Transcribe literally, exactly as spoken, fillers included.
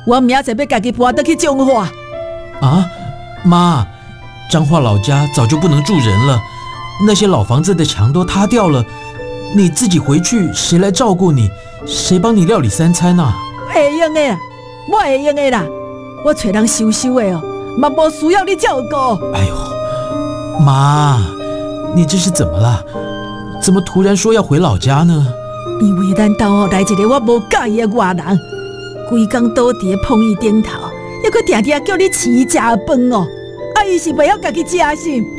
我明仔要家己搬倒去彰化。 啊，妈，彰化老家早就不能住人了，那些老房子的墙都塌掉了，你自己回去，谁来照顾你？谁帮你料理三餐啊？ 会用的啦，我会用的啦，我找人收收的哦，嘛无需要你照顾。 哎呦，妈，你这是怎么了？怎么突然说要回老家呢？ 因为咱家哦来一个我无介意的外人，规工倒伫咧碰伊顶头，还佫定定叫你饲伊食饭哦，啊伊是袂晓家己食是？